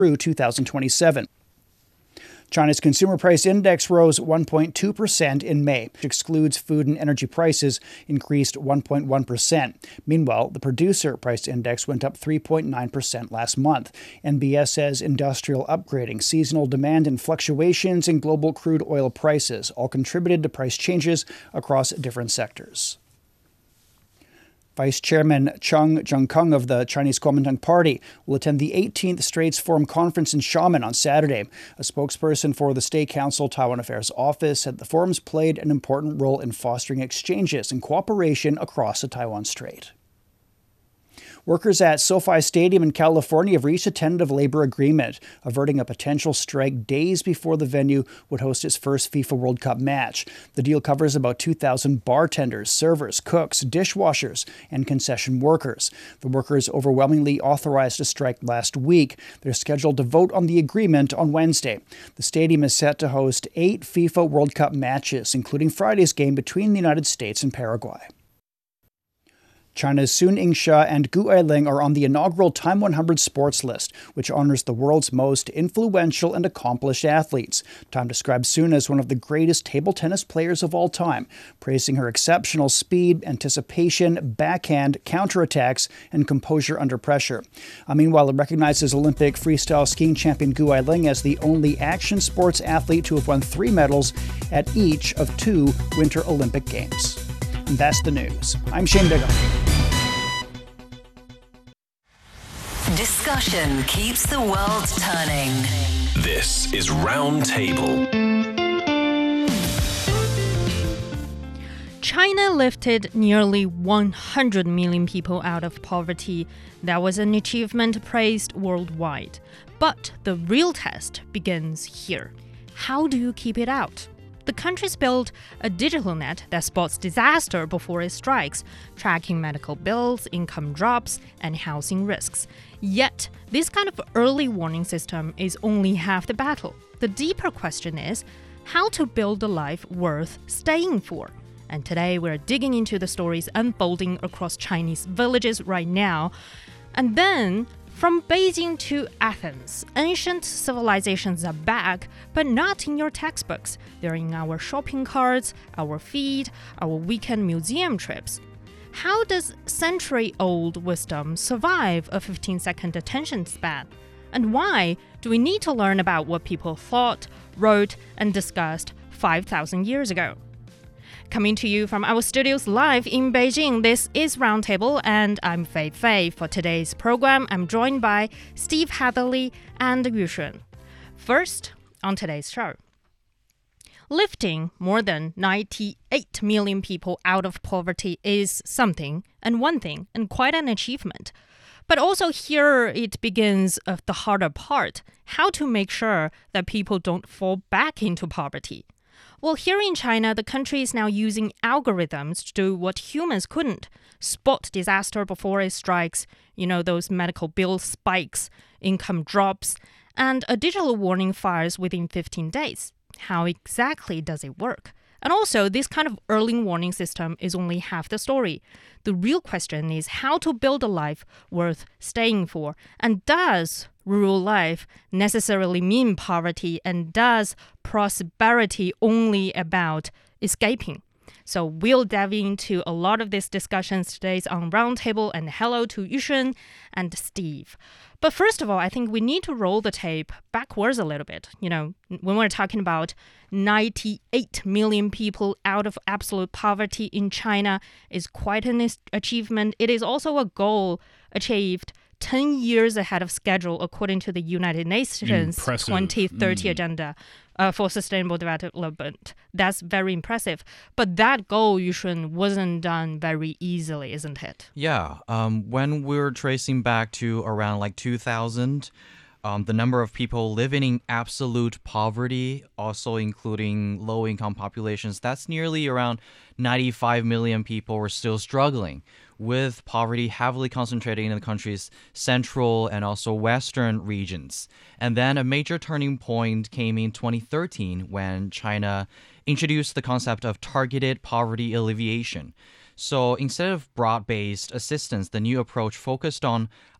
through 2027. China's consumer price index rose 1.2% in May, which excludes food and energy prices, increased 1.1%. Meanwhile, the producer price index went up 3.9% last month. NBS says industrial upgrading, seasonal demand, and fluctuations in global crude oil prices all contributed to price changes across different sectors. Vice Chairman Cheng Zhengkeng of the Chinese Kuomintang Party will attend the 18th Straits Forum Conference in Xiamen on Saturday. A spokesperson for the State Council Taiwan Affairs Office said the forums played an important role in fostering exchanges and cooperation across the Taiwan Strait. Workers at SoFi Stadium in California have reached a tentative labor agreement, averting a potential strike days before the venue would host its first FIFA World Cup match. The deal covers about 2,000 bartenders, servers, cooks, dishwashers, and concession workers. The workers overwhelmingly authorized a strike last week. They're scheduled to vote on the agreement on Wednesday. The stadium is set to host 8 FIFA World Cup matches, including Friday's game between the United States and Paraguay. China's Sun Yingxia and Gu Eiling are on the inaugural Time 100 sports list, which honors the world's most influential and accomplished athletes. Time describes Sun as one of the greatest table tennis players of all time, praising her exceptional speed, anticipation, backhand, counterattacks, and composure under pressure. Meanwhile, it recognizes Olympic freestyle skiing champion Gu Eiling as the only action sports athlete to have won 3 medals at each of 2 Winter Olympic Games. And that's the news. I'm Shane Bigham. Discussion keeps the world turning. This is Roundtable. China lifted nearly 100 million people out of poverty. That was an achievement praised worldwide. But the real test begins here. How do you keep it out? The country's built a digital net that spots disaster before it strikes, tracking medical bills, income drops, and housing risks. Yet, this kind of early warning system is only half the battle. The deeper question is how to build a life worth staying for. And today we're digging into the stories unfolding across Chinese villages right now. And then, from Beijing to Athens, ancient civilizations are back, but not in your textbooks. They're in our shopping carts, our feed, our weekend museum trips. How does century-old wisdom survive a 15-second attention span? And why do we need to learn about what people thought, wrote, and discussed 5,000 years ago? Coming to you from our studios live in Beijing, this is Roundtable, and I'm Fei Fei. For today's program, I'm joined by Steve Hatherley and Yu Shun. First, on today's show. Lifting more than 98 million people out of poverty is something, and one thing, and quite an achievement. But also here it begins of the harder part, how to make sure that people don't fall back into poverty. Well, here in China, the country is now using algorithms to do what humans couldn't. Spot disaster before it strikes, those medical bill spikes, income drops, and a digital warning fires within 15 days. How exactly does it work? And also, this kind of early warning system is only half the story. The real question is how to build a life worth staying for. And does rural life necessarily mean poverty? And does prosperity only about escaping? So we'll dive into a lot of these discussions today on Roundtable, and hello to Yushun and Steve. But first of all, I think we need to roll the tape backwards a little bit. When we're talking about 98 million people out of absolute poverty in China is quite an achievement. It is also a goal achieved 10 years ahead of schedule according to the United Nations 2030 agenda for sustainable development. That's very impressive. But that goal, Yushun, wasn't done very easily, isn't it? Yeah. When we're tracing back to around 2000, the number of people living in absolute poverty, also including low-income populations, that's nearly around 95 million people were still struggling with poverty heavily concentrated in the country's central and also western regions. And then a major turning point came in 2013 when China introduced the concept of targeted poverty alleviation. So instead of broad-based assistance, the new approach focused on